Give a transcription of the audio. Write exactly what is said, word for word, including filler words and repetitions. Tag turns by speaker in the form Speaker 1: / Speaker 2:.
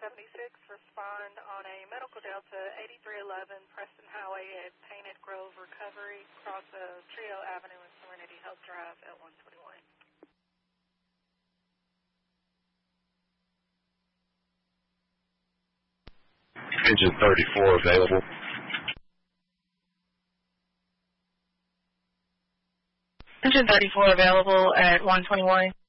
Speaker 1: seventy-six, respond on a medical Delta eighty-three eleven Preston Highway at Painted Grove Recovery, across of Trio Avenue and Serenity Health Drive at one twenty-one.
Speaker 2: Engine thirty-four available.
Speaker 3: Engine thirty-four available at one twenty-one.